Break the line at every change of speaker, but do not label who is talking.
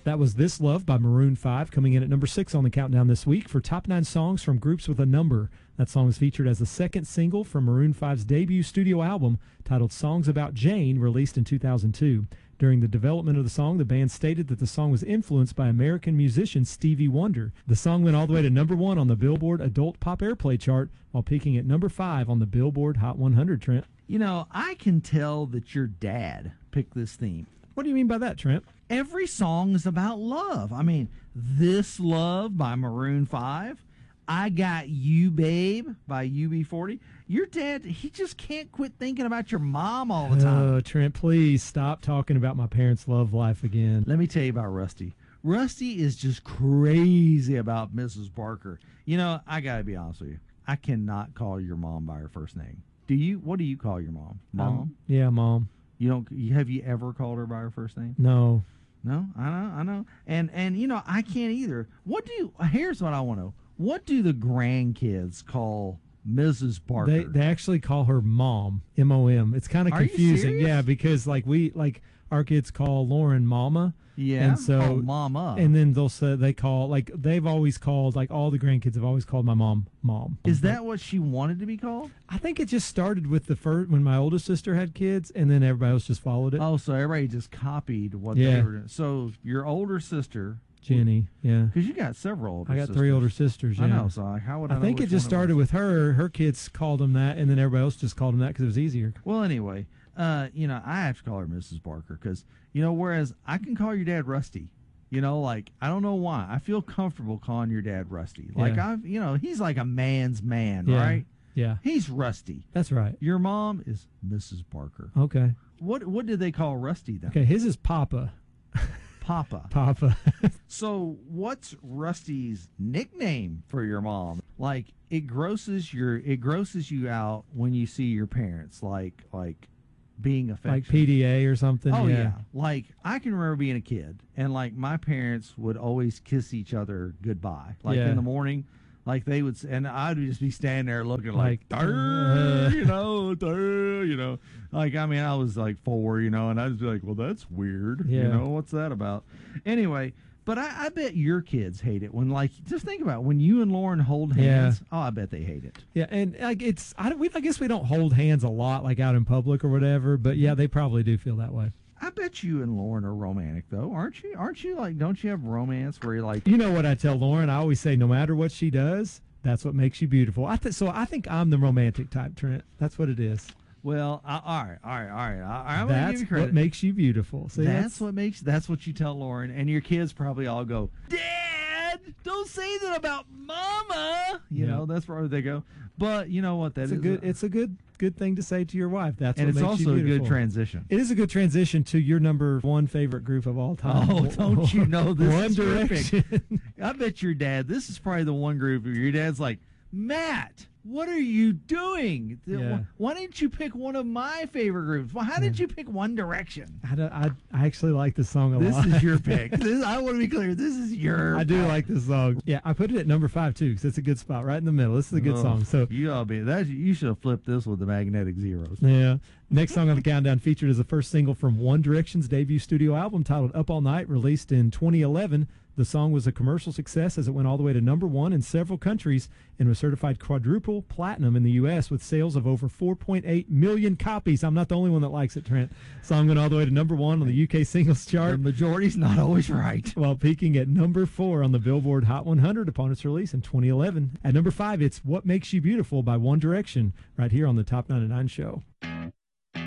That was This Love by Maroon 5, coming in at number 6 on the countdown this week for top 9 songs from groups with a number. That song was featured as the second single from Maroon 5's debut studio album titled Songs About Jane, released in 2002. During the development of the song, the band stated that the song was influenced by American musician Stevie Wonder. The song went all the way to number 1 on the Billboard Adult Pop Airplay chart, while peaking at number 5 on the Billboard Hot 100, Trent.
You know, I can tell that your dad picked this theme.
What do you mean by that, Trent?
Every song is about love. I mean, This Love by Maroon 5, I Got You Babe by UB40. Your dad, he just can't quit thinking about your mom all the time.
Oh, Trent, please stop talking about my parents' love life again.
Let me tell you about Rusty. Rusty is just crazy about Mrs. Barker. You know, I got to be honest with you. I cannot call your mom by her first name. Do you? What do you call your mom? Mom?
Yeah, Mom.
You don't? Have you ever called her by her first name?
No.
No, I know. And you know, I can't either. Here's what I want to know. What do the grandkids call Mrs. Barker?
They actually call her Mom, M-O-M. It's kind of confusing.
Serious?
Yeah, because our kids call Lauren Mama.
Yeah,
and so
Mama.
And then they've always called, like, all the grandkids have always called my mom Mom.
Is that what she wanted to be called?
I think it just started with when my oldest sister had kids, and then everybody else just followed it.
Oh, so everybody just copied what they were doing. So your older sister,
Jenny, yeah,
because you got several older.
I got 3 older sisters. Yeah.
I know. So how would I?
I think it just started with her. Her kids called them that, and then everybody else just called them that because it was easier.
Well, anyway, you know, I have to call her Mrs. Barker because, you know, whereas I can call your dad Rusty. You know, like, I don't know why. I feel comfortable calling your dad Rusty. Like, he's like a man's man, right?
Yeah.
He's Rusty.
That's right.
Your mom is Mrs. Barker.
Okay.
What did they call Rusty then?
Okay, his is Papa.
Papa. So what's Rusty's nickname for your mom? Like, it grosses you out when you see your parents like being affectionate.
Like PDA or something.
Oh yeah. Like, I can remember being a kid and like my parents would always kiss each other goodbye. Like in the morning, like they would, and I'd just be standing there looking like you know. Like, I mean, I was like 4, you know, and I'd just be like, well, that's weird.
Yeah.
You know, what's that about? Anyway, but I bet your kids hate it when, like, just think about it, when you and Lauren hold hands. Oh, I bet they hate it.
Yeah, and like I guess we don't hold hands a lot, like out in public or whatever. But yeah, they probably do feel that way.
I bet you and Lauren are romantic, though, aren't you? Aren't you, like, don't you have romance where you're like,
you know what I tell Lauren? I always say, no matter what she does, that's what makes you beautiful. So I think I'm the romantic type, Trent. That's what it is.
Well, all right. I'm
that's
give you credit.
What makes you beautiful. See,
that's what you tell Lauren, and your kids probably all go, Dad, don't say that about Mama. You know, that's where they go. But you know what?
It's a good thing to say to your wife. That's
and
what
it's
makes
also
you beautiful.
A good transition.
It is a good transition to your number 1 favorite group of all time.
Oh, don't you know this?
One
is
Direction.
Perfect. I bet your dad. This is probably the one group where your dad's like, Matt, what are you doing?
Yeah.
Why didn't you pick one of my favorite groups? Well, how did you pick One Direction?
I actually like this song a lot.
This is your pick. I want to be clear. This is your
I do like this song. Yeah, I put it at number 5, too, because it's a good spot right in the middle. This is a good song. So
you should have flipped this with the magnetic zeros.
Yeah. Next song on the countdown featured as the first single from One Direction's debut studio album titled Up All Night, released in 2011. The song was a commercial success as it went all the way to number 1 in several countries and was certified quadruple platinum in the U.S. with sales of over 4.8 million copies. I'm not the only one that likes it, Trent. Song went all the way to number 1 on the UK singles chart.
The majority's not always right.
While peaking at number 4 on the Billboard Hot 100 upon its release in 2011. At number 5, it's What Makes You Beautiful by One Direction, right here on the Top 99 Show.